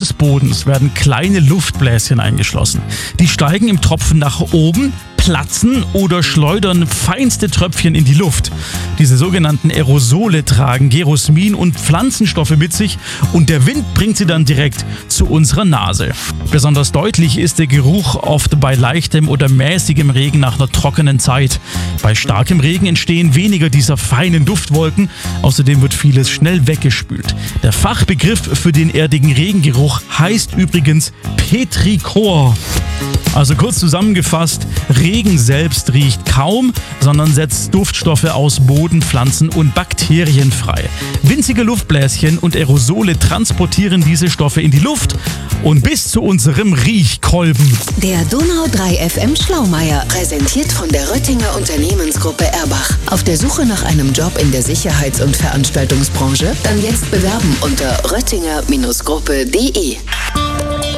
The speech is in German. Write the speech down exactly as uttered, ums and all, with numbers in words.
des Bodens werden kleine Luftbläschen eingeschlossen. Die steigen im Tropfen nach oben, platzen oder schleudern feinste Tröpfchen in die Luft. Diese sogenannten Aerosole tragen Gerosmin und Pflanzenstoffe mit sich und der Wind bringt sie dann direkt zu unserer Nase. Besonders deutlich ist der Geruch oft bei leichtem oder mäßigem Regen nach einer trockenen Zeit. Bei starkem Regen entstehen weniger dieser feinen Duftwolken, außerdem wird vieles schnell weggespült. Der Fachbegriff für den erdigen Regengeruch heißt übrigens Petrichor. Also kurz zusammengefasst, Regen selbst riecht kaum, sondern setzt Duftstoffe aus Boden, Pflanzen und Bakterien frei. Winzige Luftbläschen und Aerosole transportieren diese Stoffe in die Luft und bis zu unserem Riechkolben. Der Donau drei F M Schlaumeier, präsentiert von der Röttinger Unternehmensgruppe Erbach. Auf der Suche nach einem Job in der Sicherheits- und Veranstaltungsbranche? Dann jetzt bewerben unter röttinger Gruppe punkt de.